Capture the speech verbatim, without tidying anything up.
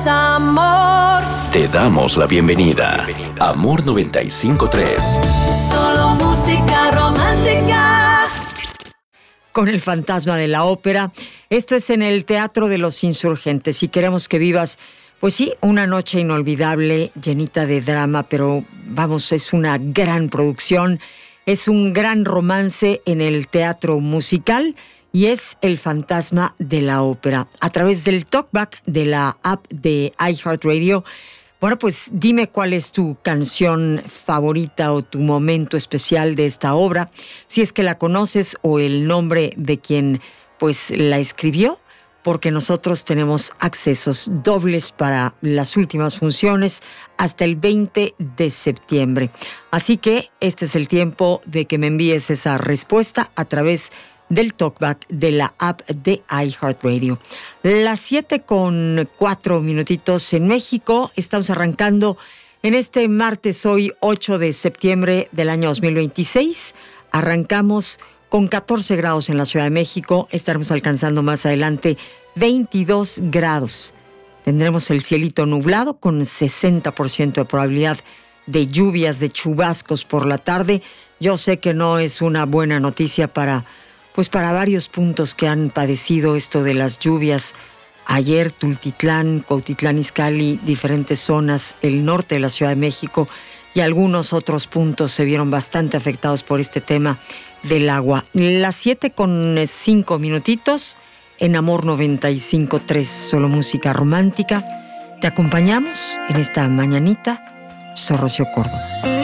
es amor. Te damos la bienvenida. Amor noventa y cinco punto tres. Solo música romántica. Con el fantasma de la ópera. Esto es en el Teatro de los Insurgentes. Y queremos que vivas, pues sí, una noche inolvidable, llenita de drama, pero vamos, es una gran producción. Es un gran romance en el teatro musical y es El fantasma de la ópera. A través del talkback de la app de iHeartRadio. Bueno, pues dime cuál es tu canción favorita o tu momento especial de esta obra, si es que la conoces o el nombre de quien pues la escribió, porque nosotros tenemos accesos dobles para las últimas funciones hasta el veinte de septiembre. Así que este es el tiempo de que me envíes esa respuesta a través del talkback de la app de iHeartRadio. Las siete con cuatro minutitos en México. Estamos arrancando en este martes, hoy ocho de septiembre del año dos mil veintiséis. Arrancamos con catorce grados en la Ciudad de México. Estaremos alcanzando más adelante veintidós grados. Tendremos el cielito nublado con sesenta por ciento de probabilidad de lluvias, de chubascos por la tarde. Yo sé que no es una buena noticia para Pues para varios puntos que han padecido esto de las lluvias. Ayer Tultitlán, Cuautitlán Izcalli, diferentes zonas, el norte de la Ciudad de México y algunos otros puntos se vieron bastante afectados por este tema del agua. Las siete con cinco minutitos en Amor noventa y cinco punto tres, solo música romántica. Te acompañamos en esta mañanita, Soy Rocío Córdoba.